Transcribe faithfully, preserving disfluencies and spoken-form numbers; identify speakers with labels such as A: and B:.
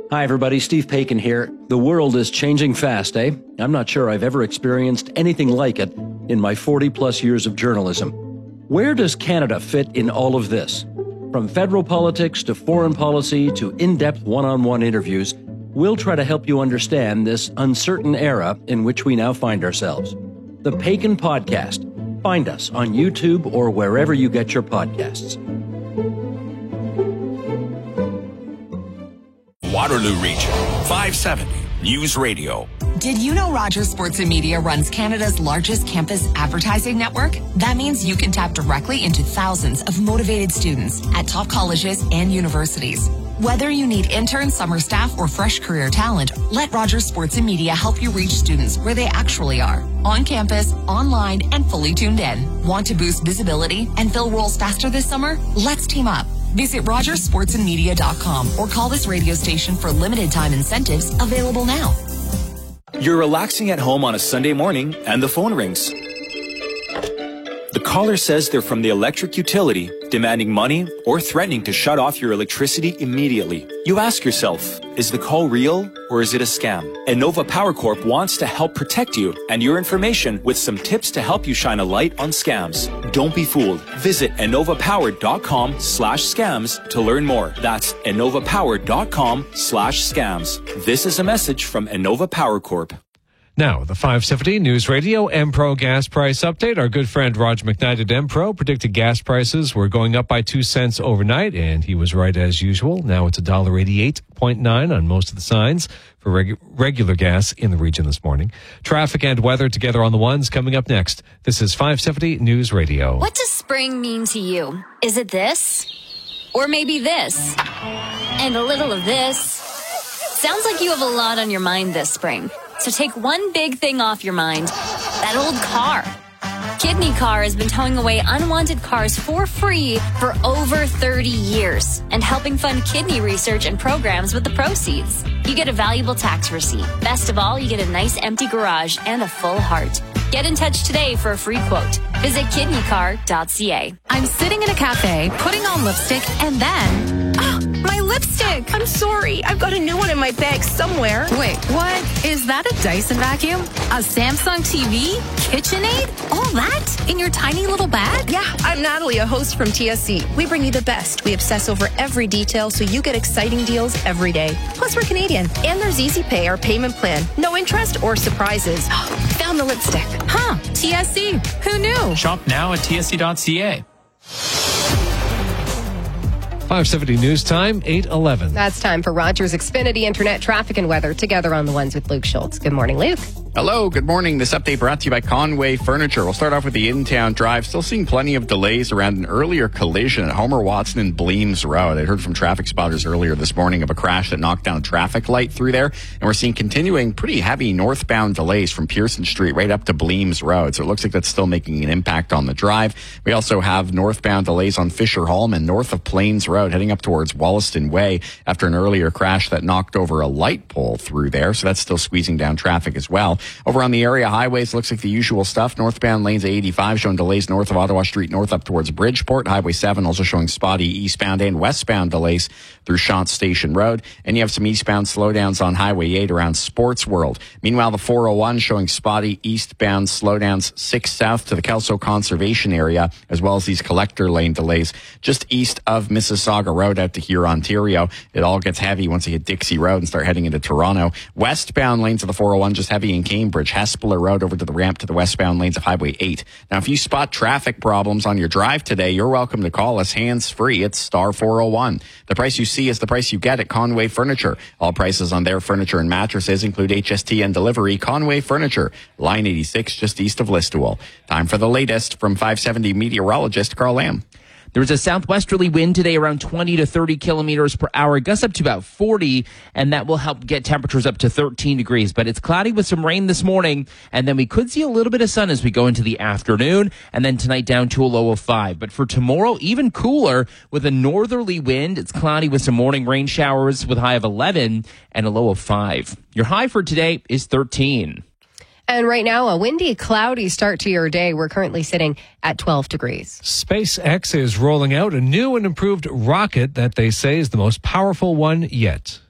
A: Hi, everybody. Steve Paikin here. The world is changing fast, eh? I'm not sure I've ever experienced anything like it in my forty-plus years of journalism. Where does Canada fit in all of this? From federal politics to foreign policy to in-depth one-on-one interviews, we'll try to help you understand this uncertain era in which we now find ourselves. The Paikin Podcast. Find us on YouTube or wherever you get your podcasts.
B: Waterloo Region, five seventy News Radio.
C: Did you know Rogers Sports and Media runs Canada's largest campus advertising network? That means you can tap directly into thousands of motivated students at top colleges and universities. Whether you need intern, summer staff, or fresh career talent, let Rogers Sports and Media help you reach students where they actually are. On campus, online, and fully tuned in. Want to boost visibility and fill roles faster this summer? Let's team up. Visit rogers sports and media dot com or call this radio station for limited time incentives available now.
D: You're relaxing at home on a Sunday morning and the phone rings. The caller says they're from the electric utility, demanding money or threatening to shut off your electricity immediately. You ask yourself, is the call real or is it a scam? Innova Power Corp wants to help protect you and your information with some tips to help you shine a light on scams. Don't be fooled. Visit innova power dot com slash scams to learn more. That's innova power dot com slash scams. This is a message from Innova Power Corp.
E: Now, the five seventy News Radio Empro gas price update. Our good friend Raj McKnight at Empro predicted gas prices were going up by two cents overnight, and he was right as usual. Now it's one dollar eighty-eight point nine on most of the signs for regu- regular gas in the region this morning. Traffic and weather together on the ones coming up next. This is five seventy News Radio.
F: What does spring mean to you? Is it this? Or maybe this? And a little of this? Sounds like you have a lot on your mind this spring. So take one big thing off your mind, that old car. Kidney Car has been towing away unwanted cars for free for over thirty years and helping fund kidney research and programs with the proceeds. You get a valuable tax receipt. Best of all, you get a nice empty garage and a full heart. Get in touch today for a free quote. Visit kidney car dot c a.
G: I'm sitting in a cafe, putting on lipstick, and then... Ah, my lipstick! I'm sorry. I've got a new one in my bag somewhere. Wait, what? Is that a Dyson vacuum? A Samsung T V? KitchenAid? All that? In your tiny little bag?
H: Yeah, I'm Natalie, a host from T S C. We bring you the best. We obsess over every detail so you get exciting deals every day. Plus, we're Canadian. And there's Easy Pay, our payment plan. No interest or surprises. Found the lipstick.
G: Huh, T S C. Who knew?
I: Shop now at t s c dot c a.
E: five seventy News Time, eight eleven.
J: That's time for Rogers Xfinity Internet Traffic and Weather together on the ones with Luke Schultz. Good morning, Luke.
K: Hello, good morning. This update brought to you by Conway Furniture. We'll start off with the in-town drive. Still seeing plenty of delays around an earlier collision at Homer Watson and Bleems Road. I heard from traffic spotters earlier this morning of a crash that knocked down a traffic light through there. And we're seeing continuing pretty heavy northbound delays from Pearson Street right up to Bleems Road. So it looks like that's still making an impact on the drive. We also have northbound delays on Fisher Hallman north of Plains Road heading up towards Wollaston Way after an earlier crash that knocked over a light pole through there. So that's still squeezing down traffic as well. Over on the area highways, looks like the usual stuff. Northbound lanes A eighty-five showing delays north of Ottawa Street, north up towards Bridgeport. Highway seven also showing spotty eastbound and westbound delays through Shant Station Road. And you have some eastbound slowdowns on Highway eight around Sports World. Meanwhile, the four oh one showing spotty eastbound slowdowns six south to the Kelso Conservation Area, as well as these collector lane delays just east of Mississauga Road out to Huron, Ontario. It all gets heavy once you hit Dixie Road and start heading into Toronto. Westbound lanes of the four oh one just heavy in Cambridge. Hespeler Road over to the ramp to the westbound lanes of Highway eight. Now, if you spot traffic problems on your drive today, you're welcome to call us hands-free. It's star four oh one. The price you see is the price you get at Conway Furniture. All prices on their furniture and mattresses include H S T and delivery. Conway Furniture, line eighty-six, just east of Listowel. Time for the latest from five seventy meteorologist Carl Lamb.
L: There's a southwesterly wind today around twenty to thirty kilometers per hour, gusts up to about forty, and that will help get temperatures up to thirteen degrees. But it's cloudy with some rain this morning, and then we could see a little bit of sun as we go into the afternoon, and then tonight down to a low of five. But for tomorrow, even cooler with a northerly wind. It's cloudy with some morning rain showers with a high of eleven and a low of five. Your high for today is thirteen.
J: And right now, a windy, cloudy start to your day. We're currently sitting at twelve degrees.
E: SpaceX is rolling out a new and improved rocket that they say is the most powerful one yet.